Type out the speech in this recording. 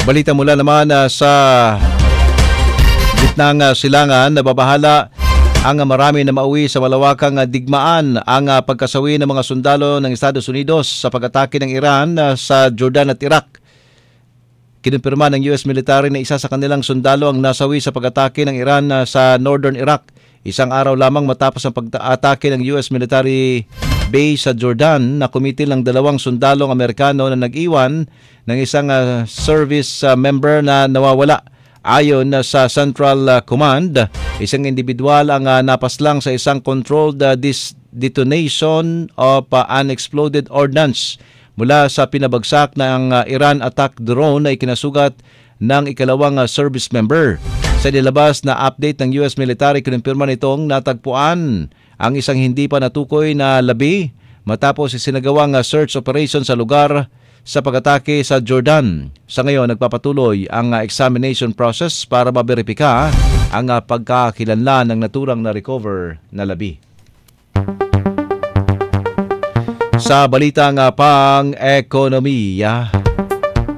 Balita mula naman sa gitnang silangan, nababahala ang marami na mauwi sa malawakang digmaan ang pagkasawi ng mga sundalo ng Estados Unidos sa pag-atake ng Iran sa Jordan at Iraq. Kinumpirma ng US military na isa sa kanilang sundalo ang nasawi sa pag-atake ng Iran sa Northern Iraq. Isang araw lamang matapos ang pag-atake ng US military base sa Jordan na kumitil ng 2 sundalong Amerikano na nag-iwan ng isang service member na nawawala. Ayon sa Central Command, isang individual ang napaslang sa isang controlled detonation of unexploded ordnance mula sa pinabagsak ng Iran attack drone na ikinasugat ng ikalawang service member. Sa nilabas na update ng US military, kinumpirma nitong natagpuan ang isang hindi pa natukoy na labi matapos isinagawang search operation sa lugar sa pag-atake sa Jordan. Sa ngayon, nagpapatuloy ang examination process para maberipika ang pagkakakilanlan ng naturang na-recover na labi. Sa balitang pang-ekonomiya,